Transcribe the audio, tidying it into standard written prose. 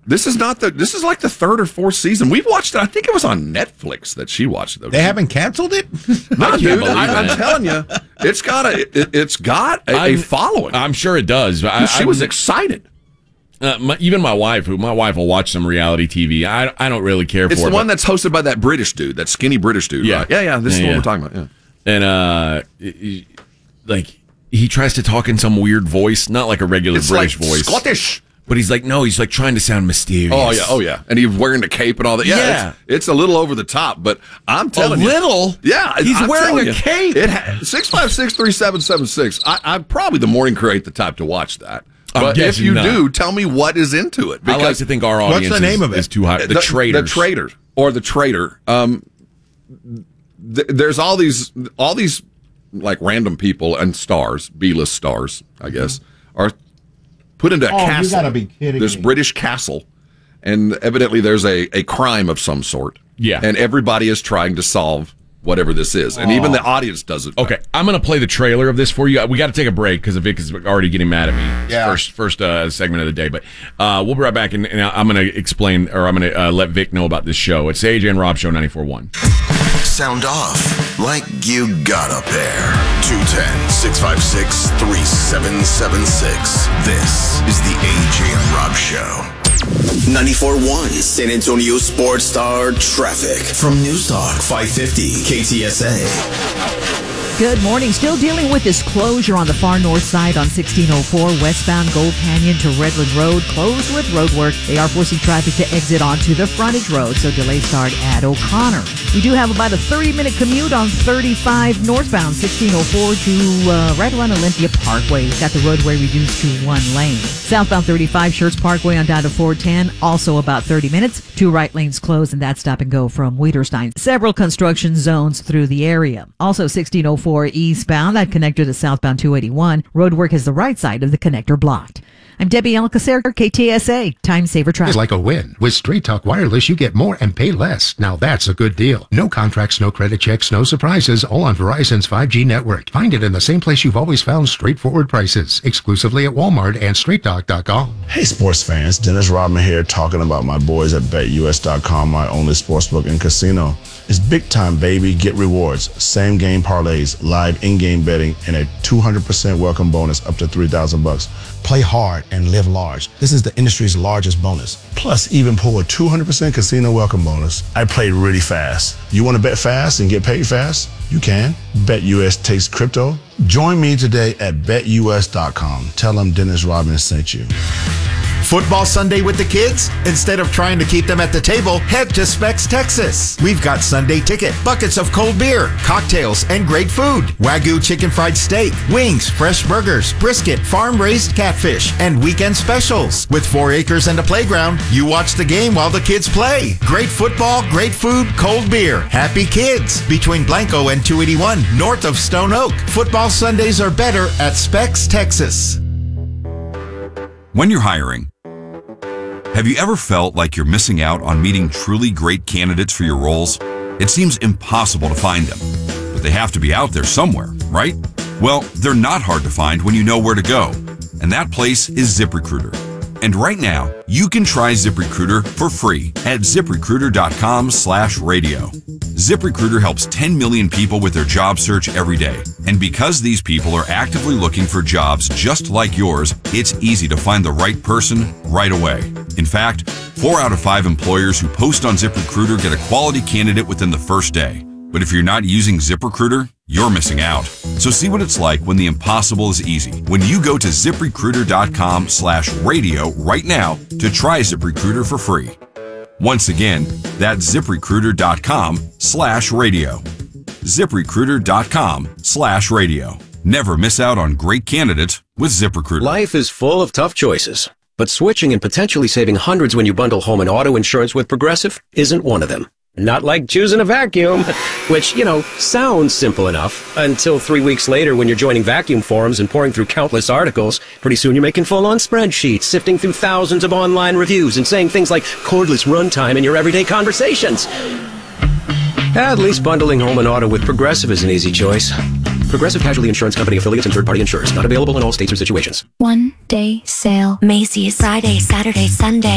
This is like the third or fourth season. We've watched it. I think it was on Netflix that she watched it. They haven't canceled it? No, dude. I'm telling you, it's got a following. I'm sure it does. She was excited. Even my wife will watch some reality TV. I don't really care for it. It's the one that's hosted by that British dude, that skinny British dude. Yeah. Right? Yeah. This is what we're talking about. Yeah. And he tries to talk in some weird voice, not like a regular British voice, Scottish. But he's like trying to sound mysterious. Oh yeah, and he's wearing the cape and all that. Yeah. It's a little over the top, but I'm telling you, yeah, he's wearing a cape. 656-3776. I'm probably the morning crew ain't the type to watch that. But if you do, tell me what is into it. I like to think our audience what's the name of it? Is too high. The Traitors. The Traitor or the Traitor. There's all these like random people and stars, B-list stars, I guess, are put into a castle. You gotta be kidding this me. British castle, and evidently there's a crime of some sort. Yeah. And everybody is trying to solve whatever this is. And even the audience does it. Okay, I'm going to play the trailer of this for you. We got to take a break because Vic is already getting mad at me. Yeah. First segment of the day. But we'll be right back, and I'm going to explain, or I'm going to let Vic know about this show. It's the AJ and Rob Show, 94.1. Sound off like you got a pair. 210-656-3776. This is the AJ and Rob Show. 94.1 San Antonio Sports Star Traffic from News Talk 550 KTSA. Good morning. Still dealing with this closure on the far north side on 1604 westbound Gold Canyon to Redland Road. Closed with road work. They are forcing traffic to exit onto the frontage road, so delays start at O'Connor. We do have about a 30-minute commute on 35 northbound 1604 to right around Olympia Parkway. Got the roadway reduced to one lane. Southbound 35 Schertz Parkway on down to 410. Also about 30 minutes. Two right lanes closed, and that's stop and go from Wieterstein. Several construction zones through the area. Also 1604 eastbound, that connector to southbound 281. Roadwork is the right side of the connector blocked. I'm Debbie Alcacer, KTSA, Time Saver Traffic. It's like a win. With Straight Talk Wireless, you get more and pay less. Now that's a good deal. No contracts, no credit checks, no surprises, all on Verizon's 5G network. Find it in the same place you've always found straightforward prices, exclusively at Walmart and StraightTalk.com. Hey sports fans, Dennis Rodman here talking about my boys at BetUS.com, my only sportsbook and casino. It's big time, baby. Get rewards, same game parlays, live in-game betting, and a 200% welcome bonus up to $3,000. Play hard and live large. This is the industry's largest bonus. Plus, even pull a 200% casino welcome bonus. I played really fast. You want to bet fast and get paid fast? You can. BetUS takes crypto. Join me today at BetUS.com. Tell them Dennis Rodman sent you. Football Sunday with the kids? Instead of trying to keep them at the table, head to Specs, Texas. We've got Sunday ticket, buckets of cold beer, cocktails, and great food. Wagyu chicken fried steak, wings, fresh burgers, brisket, farm-raised catfish, and weekend specials. With 4 acres and a playground, you watch the game while the kids play. Great football, great food, cold beer. Happy kids. Between Blanco and 281, north of Stone Oak. Football Sundays are better at Specs, Texas. When you're hiring, have you ever felt like you're missing out on meeting truly great candidates for your roles? It seems impossible to find them, but they have to be out there somewhere, right? Well, they're not hard to find when you know where to go, and that place is ZipRecruiter. And right now, you can try ZipRecruiter for free at ZipRecruiter.com/radio. ZipRecruiter helps 10 million people with their job search every day. And because these people are actively looking for jobs just like yours, it's easy to find the right person right away. In fact, 4 out of 5 employers who post on ZipRecruiter get a quality candidate within the first day. But if you're not using ZipRecruiter, you're missing out. So see what it's like when the impossible is easy. When you go to ZipRecruiter.com/radio right now to try ZipRecruiter for free. Once again, that's ZipRecruiter.com/radio. ZipRecruiter.com/radio. Never miss out on great candidates with ZipRecruiter. Life is full of tough choices, but switching and potentially saving hundreds when you bundle home and auto insurance with Progressive isn't one of them. Not like choosing a vacuum, which, sounds simple enough until 3 weeks later when you're joining vacuum forums and pouring through countless articles. Pretty soon you're making full-on spreadsheets, sifting through thousands of online reviews and saying things like cordless runtime in your everyday conversations. At least bundling home and auto with Progressive is an easy choice. Progressive Casualty Insurance Company affiliates and third-party insurers. Not available in all states or situations. One day sale. Macy's. Friday, Saturday, Sunday.